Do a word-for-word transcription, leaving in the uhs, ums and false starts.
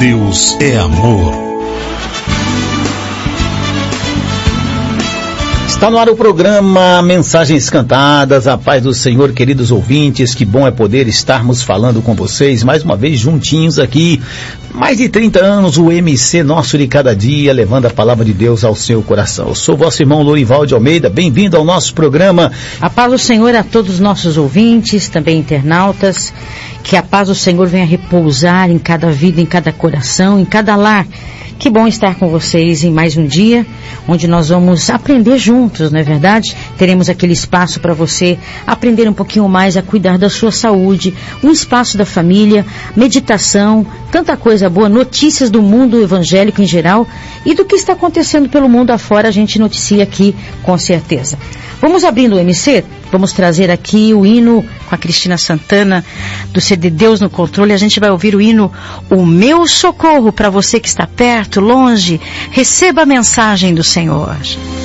Deus é amor. Está no ar o programa Mensagens Cantadas. A paz do Senhor, queridos ouvintes, que bom é poder estarmos falando com vocês mais uma vez juntinhos aqui. Mais de trinta anos, o M C Nosso de Cada Dia, levando a palavra de Deus ao seu coração. Eu sou vosso irmão Lourival de Almeida, bem-vindo ao nosso programa. A paz do Senhor a todos os nossos ouvintes, também internautas, que a paz do Senhor venha repousar em cada vida, em cada coração, em cada lar. Que bom estar com vocês em mais um dia, onde nós vamos aprender juntos, não é verdade? Teremos aquele espaço para você aprender um pouquinho mais a cuidar da sua saúde, um espaço da família, meditação, tanta coisa boa, notícias do mundo evangélico em geral e do que está acontecendo pelo mundo afora, a gente noticia aqui com certeza. Vamos abrindo o M C, vamos trazer aqui o hino com a Cristina Santana, do C D Deus no Controle. A gente vai ouvir o hino O Meu Socorro, para você que está perto, longe, receba a mensagem do Senhor.